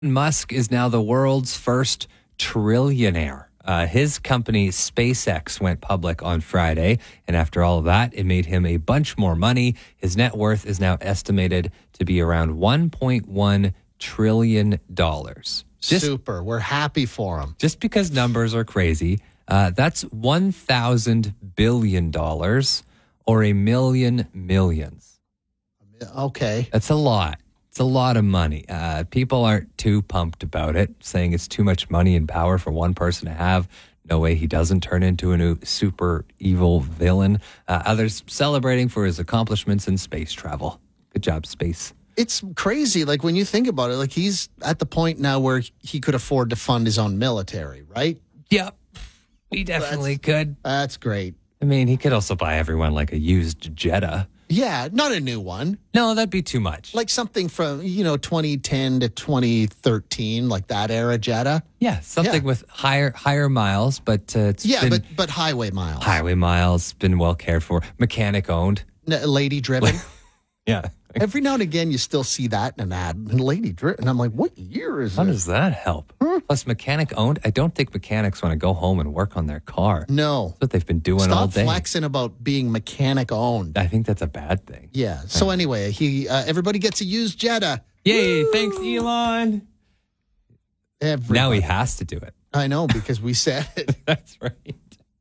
Musk is now the world's first trillionaire. His company, SpaceX, went public on Friday. And after all of that, it made him a bunch more money. His net worth is now estimated to be around $1.1 trillion. Super. We're happy for him. Just because numbers are crazy, that's $1,000 billion or a million millions. Okay. That's a lot. It's a lot of money. People aren't too pumped about it, saying it's too much money and power for one person to have. No way he doesn't turn into a new super evil villain. Others celebrating for his accomplishments in space travel. Good job, space. It's crazy. Like, when you think about it, like, he's at the point now where he could afford to fund his own military, right? Yep. He definitely could. That's great. I mean, he could also buy everyone like a used Jetta. Yeah, not a new one. No, that'd be too much. Like something from, 2010 to 2013, like that era Jetta. Yeah, something with higher miles, but it's been but highway miles. highway miles, been well cared for, mechanic owned. Lady driven. Yeah. Every now and again, you still see that in an ad, and lady driven. And I'm like, what year is How it? does that help? Plus, mechanic owned. I don't think mechanics want to go home and work on their car. No. That's what they've been doing all Stop day. flexing about being mechanic owned. I think that's a bad thing. Yeah. So anyway, everybody gets a used Jetta. Yay, Woo! thanks, Elon. Everybody. Now he has to do it. I know, because we said it. That's right.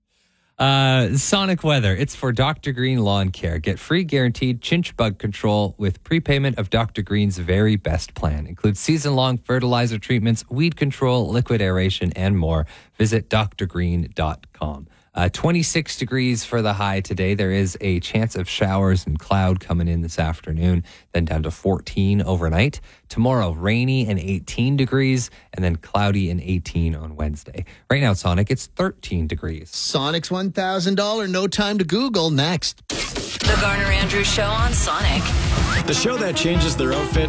Sonic weather. It's for Dr. Green Lawn Care. Get free guaranteed chinch bug control with prepayment of Dr. Green's very best plan. Includes season-long fertilizer treatments, weed control, liquid aeration, and more. Visit drgreen.com. 26 degrees for the high today. There is a chance of showers and cloud coming in this afternoon, then down to 14 overnight. Tomorrow, rainy and 18 degrees, and then cloudy and 18 on Wednesday. Right now, Sonic, it's 13 degrees. Sonic's $1,000 no time to Google next. The Garner Andrews Show on Sonic. The show that changes their outfit